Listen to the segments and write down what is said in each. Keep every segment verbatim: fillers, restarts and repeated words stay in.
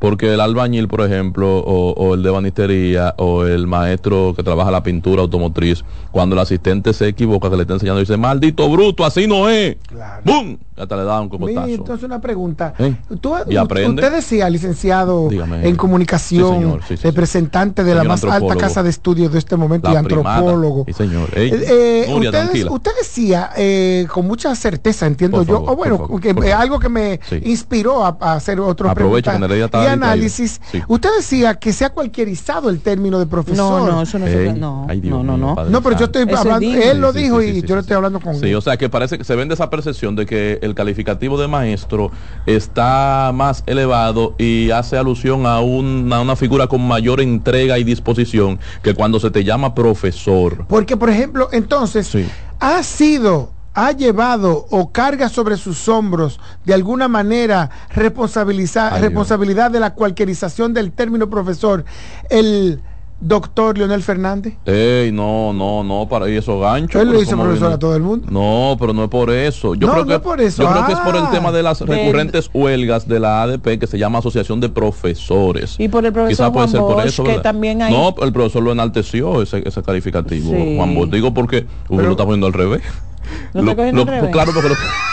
Porque el albañil, por ejemplo, o, o el de banistería, o el maestro que trabaja la pintura automotriz, cuando el asistente se equivoca, que le está enseñando, dice, maldito bruto, así no es. Claro. ¡Bum! Hasta le da un cocotazo. Mira, entonces una pregunta. ¿Eh? ¿Tú, ¿Y aprende? Usted decía, licenciado Dígame. en comunicación, sí, señor, sí, sí, representante sí. de Señor la más alta casa de estudios de este momento la y antropólogo. Sí, señor. Ey, eh, Nuria, usted, tranquila. usted decía, eh, con mucha certeza, entiendo Por yo, favor, o bueno, por favor, que, por eh, favor. algo que me sí. inspiró a, a hacer otro Aprovecha pregunta que Nereida está y ahí análisis. Sí. Usted decía que se ha cualquierizado el término de profesor. No, no, eso no Ey, se no, ay, Dios no, no, mío, no. Padre No, pero yo estoy Eso hablando, es él lo Sí, dijo sí, y sí, yo sí, lo sí. estoy hablando con Sí, él. o sea que parece que se vende esa percepción de que el calificativo de maestro está más elevado y hace alusión a una, una figura con mayor entrega y disposición que cuando se te llama profesor. Porque, por ejemplo, entonces, Sí. ha sido, ha llevado o carga sobre sus hombros de alguna manera responsabilizar, Ay, responsabilidad de la cualquierización del término profesor, el doctor Leonel Fernández. Ey, no, no, no, para y esos ganchos. Él le pero dice ¿cómo profesor viene? a todo el mundo. No, pero no es por eso. Yo No, creo no que es por eso. Yo creo que es por el Ah, tema de las del- recurrentes huelgas de la A D P que se llama Asociación de Profesores. Y por el profesor Quizá puede Juan ser por Bosch, eso, que ¿verdad? también hay- No, el profesor lo enalteció ese, ese calificativo. Sí. Juan Bosch, digo porque uno Pero- lo está poniendo al revés. ¿Lo está cogiendo al revés? Claro, porque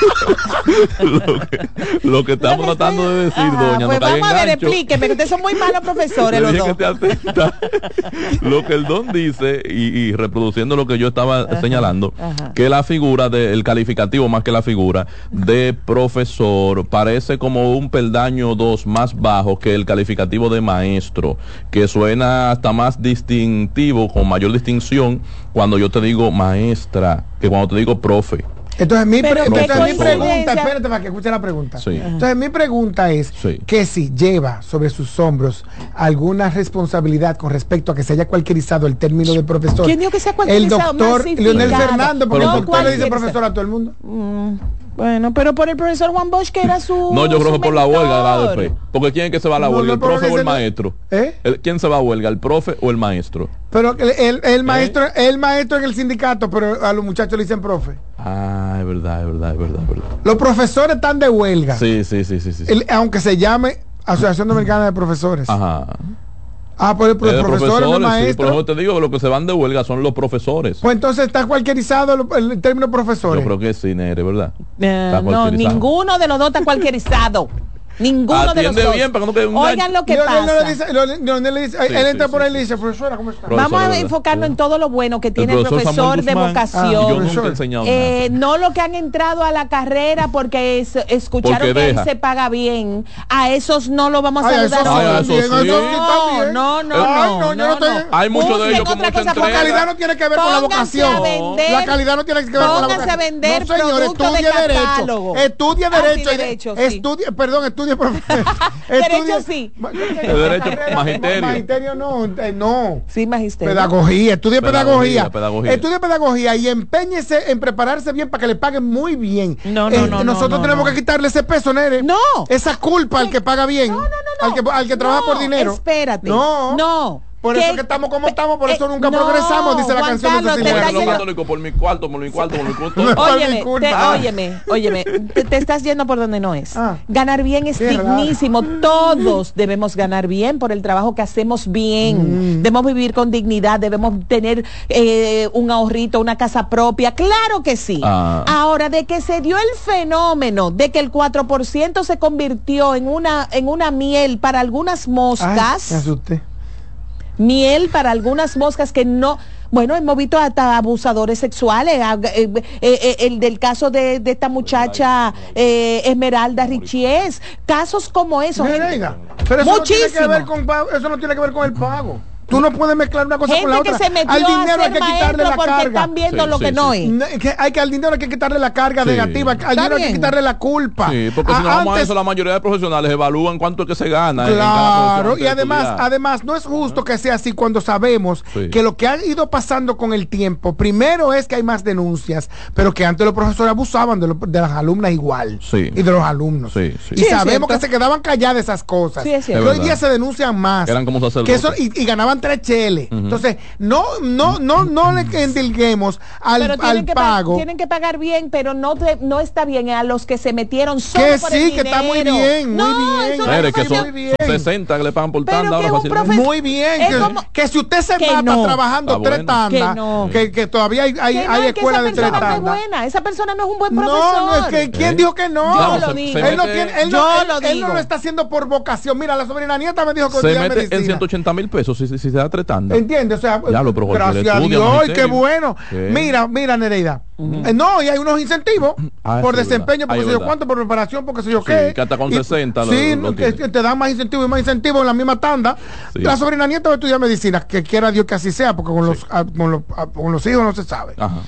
lo, lo que, lo que estamos Lo que tratando estoy- de decir, Ajá, doña, pues no caiga en vamos a ver, gancho. explíqueme, que ustedes son muy malos profesores Le los dije dos. que te atenta. Lo que el don dice, y, y reproduciendo lo que yo estaba Ajá, señalando, ajá. que la figura del calificativo, más que la figura de profesor, parece como un peldaño o dos más bajo que el calificativo de maestro, que suena hasta más distintivo, con mayor distinción, cuando yo te digo maestra, que cuando te digo profe. Entonces mi, pre- Pero qué entonces, mi coincidencia. pregunta, espérate para que escuche la pregunta. Sí. Entonces mi pregunta es Sí. que si lleva sobre sus hombros alguna responsabilidad con respecto a que se haya cualquierizado el término de profesor. ¿Quién dijo que se ha El cualquierizado? doctor Masificado. Leonel Fernández, porque No, el doctor le dice cualquiera. profesor a todo el mundo. Mm, bueno, pero por el profesor Juan Bosch, que era su No, yo creo su que por la mentor. huelga de la A D P. Porque ¿quién es que se va a la No, huelga? no, ¿El pero profe o dice el no- maestro? ¿Eh? El- ¿Quién se va a huelga? ¿El profe o el maestro? Pero el, el, el maestro, el maestro en el sindicato, pero a los muchachos le dicen profe. Ah, es verdad, es verdad, es verdad, es verdad. Los profesores están de huelga. Sí, sí, sí, sí, sí. El- aunque se llame Asociación Dominicana de Profesores. Ajá. Ah, pues el pro- Eh, de profesor, el profesores, sí, maestro. por eso te digo que los que se van de huelga son los profesores. Pues entonces está cualquierizado el, el término profesores. Yo creo que sí, Nere, ¿verdad? Eh, Está no, cualquierizado. ninguno de los dos está cualquierizado. Ninguno de los Atiende dos. bien para que no quede un Oigan daño. lo que Leonel pasa. le dice, Leonel- Leonel le dice, Sí, él sí, entra sí, por ahí y sí. le dice, profesora, ¿cómo está? Profesor, Vamos a ¿verdad? enfocarnos en todo lo bueno que tiene el profesor profesor, Samuel de Guzmán. vocación. Yo profesor. nunca he enseñado Eh, nada. no lo que han entrado a la carrera porque es- escucharon Porque que deja. él se paga bien. A esos no lo vamos a Ay, a saludar esos Ay, a hoy. esos sí. también, a esos sí No, también. no, no, Ay, no, no, yo no estoy- Hay muchos de Busquen ellos con otra mucha cosa, entrega. La calidad no tiene que ver con la Pónganse vocación. a vender. La calidad no tiene que ver con la Pónganse vocación. a vender no, señor, productos de estudie catálogo. derecho. Estudie Ah, sí, derecho. y- derecho, sí. estudie, perdón, estudie profe- Derecho estudie- sí. Ma- Derecho, magisterio. Magisterio no, eh, no. Sí, magisterio. Pedagogía, estudie pedagogía, Pedagogía, pedagogía. estudie pedagogía y empeñese en prepararse bien para que le paguen muy bien. No, no, Eh, no, Nosotros no, tenemos no. que quitarle ese peso, Nere. No. Esa culpa al que paga bien. No, no, no, no. Al que, al que trabaja No, por dinero. Espérate. No. No. Por ¿Qué? eso que estamos como estamos, por eso Eh, nunca no, progresamos, dice la Juan canción Carlos, de te Cecilia está Bueno, García. yendo- católico, por mi cuarto, por mi cuarto, por mi cuarto. No. Por mi Óyeme, culpa. te- Ah. óyeme, óyeme, te, te estás yendo por donde no es. Ah. Ganar bien es Qué raro. dignísimo. Todos debemos ganar bien por el trabajo que hacemos bien. Mm. Debemos vivir con dignidad, debemos tener eh, un ahorrito, una casa propia. Claro que sí. Ah. Ahora, de que se dio el fenómeno de que el cuatro por ciento se convirtió en una, en una miel para algunas Ay, moscas. me asusté. Miel para algunas moscas que no, bueno, hemos visto hasta abusadores sexuales, ah, eh, eh, eh, el del caso de, de esta muchacha eh, Esmeralda Richies, casos como esos. Nereida, pero eso no, tiene que Muchísimo. ver con pago, eso no tiene que ver con el pago. Tú no puedes mezclar una cosa con la Gente otra. que se metió Al a dinero hay ser que quitarle maestro la porque carga. están viendo Sí, lo sí, que no sí. es. No, que hay que al dinero hay que quitarle la carga Sí. negativa, al Está dinero hay que bien. quitarle la culpa. Sí, porque si Ah, no vamos a antes- eso, la mayoría de profesionales evalúan cuánto es que se gana. en- en cada Claro, profesión y antes de además, estudiar. además no es justo que sea así cuando sabemos Sí. que lo que ha ido pasando con el tiempo, primero es que hay más denuncias, pero que antes los profesores abusaban de, lo- de las alumnas igual Sí. y de los alumnos. Sí, sí. Y Sí, es sabemos cierto. que se quedaban calladas esas cosas. Sí, es cierto. Que hoy Es día verdad. se denuncian más. Eran como Que sacerdotes. eso, y, y ganaban pagan tres cheles. Ujú. Entonces, no, no, no, no le endilguemos al, Pero tienen al que pa- pago. tienen que pagar bien, pero no te- no está bien a los que se metieron solo Que por sí, el que está muy dinero. bien, muy No, bien. eso no Mire, es que son, muy bien. son sesenta que le pagan por Pero tanda que ahora un fácilmente. profesor- Muy bien, Es que, como- que si usted se que mata no. trabajando Ah, tres bueno. tandas, Que no. que, que todavía hay, hay, Que no, hay es que escuelas esa de tres persona no es tandas. buena, esa persona no es un buen profesor. No, no, es que ¿quién ¿Eh? dijo que no? Yo Claro, lo se- digo. se Él no mete- tiene, él Yo no, él, lo él no digo. lo está haciendo por vocación. Mira, la sobrina nieta me dijo que Se estudia mete en medicina. ciento ochenta mil pesos si, si, si se da tres tandas. ¿Entiendes? O sea, Ya lo, pero cualquiera gracias a estudia, Dios, y qué magisterio. bueno. Sí. Mira, mira, Nereida. Eh, no, y hay unos incentivos Ah, por sí, es desempeño, verdad. por Ah, qué es sé yo verdad. cuánto, por preparación, porque sé yo Sí, qué. que hasta con Y- sesenta lo- Sí, lo que, tiene. que te dan más incentivos y más incentivos en la misma tanda. Sí. La sobrina nieta va a estudiar medicina, que quiera Dios que así sea, porque con, los, a- con, los, a- con los hijos no se sabe. Ajá.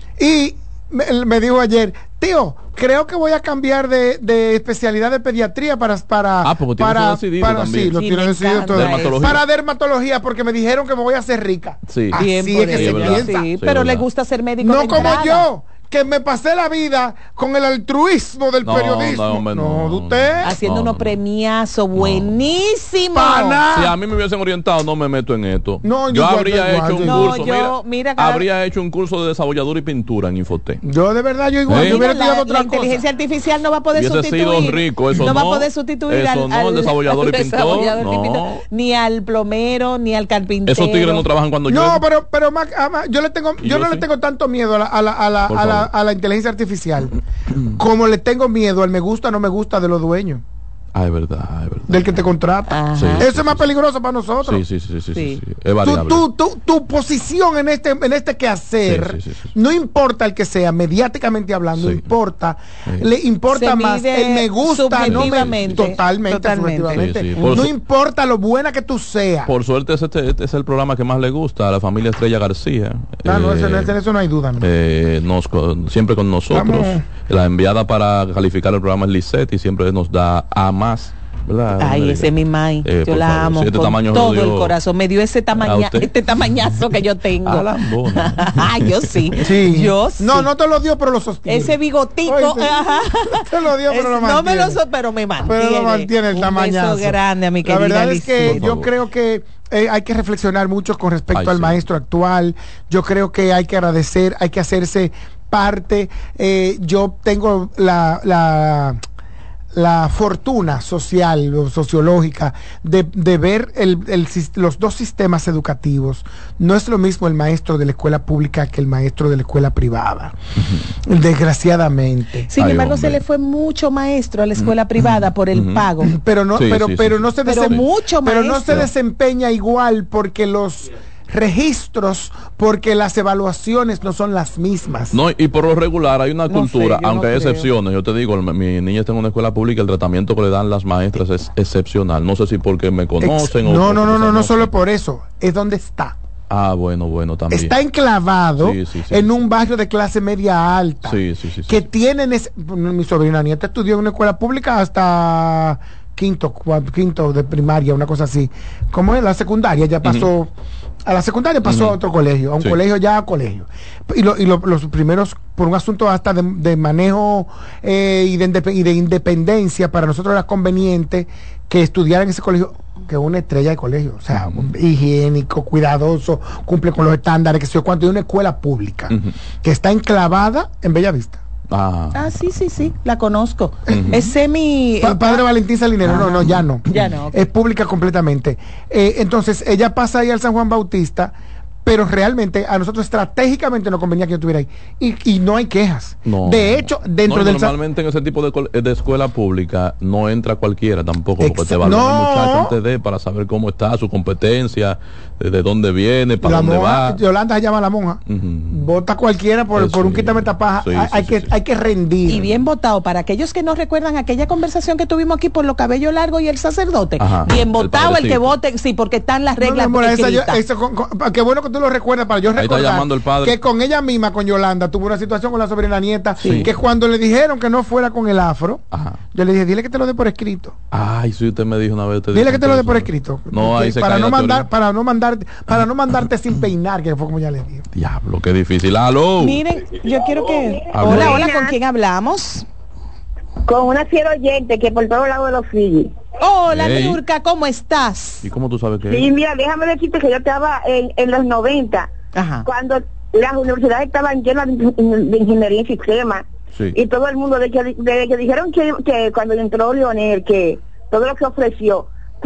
Y me, me dijo ayer, tío, creo que voy a cambiar de, de especialidad de pediatría para para Ah, porque tiene para, eso decidido para- también. sí, lo Sí, tiene me decidido encanta todo. Dermatología. Para dermatología, porque me dijeron que me voy a hacer rica. Sí. Así Bien es por que Sí, se es ella, verdad. piensa. sí, Sí, pero es le verdad. gusta ser médico No de como entrada. yo, que me pasé la vida con el altruismo del No, periodismo. no, hombre, no, de usted. Haciendo No, unos no, no. premiazos buenísimos. Pana. Si a mí me hubiesen orientado, no me meto en esto. No, yo yo igual, habría yo igual, hecho yo un igual. curso. No, yo, mira, mira, cada- habría hecho un curso de desarrolladura y pintura en Infotec. Yo de verdad, yo igual, ¿Eh? yo hubiera Mira, estudiado la, otra la inteligencia cosa. artificial no va a poder Hubiese sustituir. sido rico, eso no, va a no. poder sustituir Eso al, no, al- el desarrollador y al pintor, desarrollador y no. pintor, ni al plomero, ni al carpintero. Esos tigres no trabajan cuando No, llueve. pero, pero Mac, ama, yo le tengo, ¿Y yo yo no le sí? tengo tanto miedo a la, a la, a la, Por a la, favor. a la inteligencia artificial como le tengo miedo al me gusta no me gusta de los dueños, Ah, es verdad, es verdad. del que te contrata. Ajá. Sí, Eso sí, es más sí, peligroso para nosotros. Sí, sí, sí, sí, sí, Sí. sí, es Tu, variable. tu, tu, tu posición en este, en este quehacer, Sí, sí, sí, sí. no importa el que sea, mediáticamente hablando, Sí. importa, Sí. le importa Se más mide el me gusta, no me subjetivamente. totalmente, Totalmente. subjetivamente. Sí, sí. Por No su- importa lo buena que tú seas. Por suerte, este, este es el programa que más le gusta a la familia Estrella García. Ah, no, Eh, eso, no- eso no hay duda. ¿no? eh, nos, con- siempre con nosotros. Vamos. La enviada para calificar el programa es Lisette y siempre nos da A más. ¿Verdad? Ay, América? ese es mi mai. Eh, Yo por la favor, amo si este con tamaño todo lo dio el corazón. Me dio ese tamaña, ¿A usted? este tamañazo que yo tengo. Ah, lambona. Ah, yo sí. Sí. Yo sí. No, no te lo dio, pero lo sostiene. Ese bigotico. Oíste, ajá. te lo dio, pero Es- lo no me lo mantiene. so, pero me mantiene. Pero lo mantiene el Un tamañazo. beso grande a mi La querida verdad es que Lisette. Por yo favor. creo que eh, hay que reflexionar mucho con respecto Ay, al sí. maestro actual. Yo creo que hay que agradecer, hay que hacerse parte. Eh, yo tengo la, la la fortuna social o sociológica de, de ver el, el sis- los dos sistemas educativos. No es lo mismo el maestro de la escuela pública que el maestro de la escuela privada, desgraciadamente. Sin Ay, embargo, hombre. se le fue mucho maestro a la escuela privada por el Ujú. pago. Pero no, Sí, pero, sí, pero sí, no sí. se Pero desem- mucho pero no se maestro. desempeña igual porque los registros, porque las evaluaciones no son las mismas. No, y por lo regular hay una No cultura, sé, yo aunque no hay creo. excepciones. Yo te digo, mi niña está en una escuela pública, el tratamiento que le dan las maestras es excepcional. No sé si porque me Ex- conocen o no, porque no, no, quizás no, no sé. solo por eso, es donde está. Ah, bueno, bueno, también. Está enclavado Sí, sí, sí, en sí. un barrio de clase media alta. Sí, sí, sí, sí, que sí. tienen ese- mi sobrina nieta estudió en una escuela pública hasta quinto, cua- quinto de primaria, una cosa así. Como es la secundaria, ya pasó, a la secundaria pasó Ujú. a otro colegio, a un Sí. colegio ya a colegio. Y, lo- y lo- los primeros, por un asunto hasta de, de manejo eh, y, de indepe- y de independencia, para nosotros era conveniente que estudiara en ese colegio, que una estrella de colegio, o sea, un higiénico, cuidadoso, cumple con los estándares, que sé yo cuánto, y una escuela pública, Ujú. que está enclavada en Bellavista. Ah, Ah, sí, sí, sí, la conozco. Es semi... Pa- padre Valentín Salinero, no, no, ya no. Ya no, ok. Es pública completamente. Eh, entonces, ella pasa ahí al San Juan Bautista, pero realmente a nosotros estratégicamente nos convenía que yo estuviera ahí. Y, y no hay quejas. no. De hecho, dentro No, y del... San- Normalmente en ese tipo de, col- de escuela pública no entra cualquiera tampoco, porque Exa- te evalúan no. el muchacho antes de para saber cómo está, su competencia, de, de dónde viene, para la dónde monja, va. Yolanda se llama la monja. Ujú. Vota cualquiera por, Eh, por un sí. quítame tapaja. Sí, hay, sí, hay sí, que, sí. hay que rendir. Y bien votado, para aquellos que no recuerdan aquella conversación que tuvimos aquí por los cabellos largos y el sacerdote. Ajá, Bien el votado el, que padrecito. vote, sí, porque están las No, mi reglas amor, esa yo- escritas. eso con- con- qué bueno que tú lo recuerdas para yo Ahí está recordar llamando el padre. que con ella misma, con Yolanda, tuvo una situación con la sobrina nieta, Sí. que cuando le dijeron que no fuera con el afro, Ajá. yo le dije, dile que te lo dé por escrito. Ay, sí, usted me dijo una vez. usted Dile dijo que te lo dé por eso. escrito. No, ahí Que se para cae no la mandar, teoría. para no mandarte, para no mandarte sin peinar, que fue como ya le dije. Diablo, qué difícil. ¡Aló! Miren, yo quiero que... A Hola, ver. hola, ¿con quién hablamos? Con una fiera oyente que por todos lados de los Fiji. Hola, Hey. Niurka, ¿cómo estás? ¿Y cómo tú sabes que Sí, mira, déjame decirte que yo estaba en, en los noventa, Ajá. cuando las universidades estaban llenas de, de ingeniería en sistemas, Sí. y todo el mundo, de que, de que dijeron que, que cuando entró Leonel, que todo lo que ofreció,